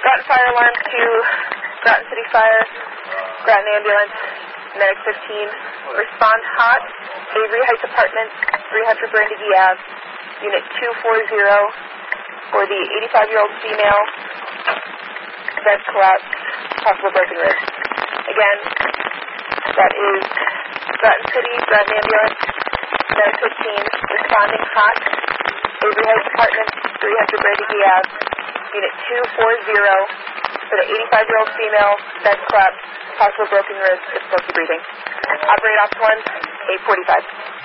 Groton Fire Alarm to Groton City Fire, Groton Ambulance, Medic 15. Respond hot, Avery Heights Apartments, 300 Brandegee Ave, Unit 240 for the 85-year-old female, vent collapse, possible broken ribs. Again, that is Groton City, Groton Ambulance, Medic 15, responding hot, Avery Heights Apartments, 300 Brandegee Ave, Unit 240 for the 85-year-old female, vent collapse, possible broken ribs, difficulty breathing. Operate off 1, 845.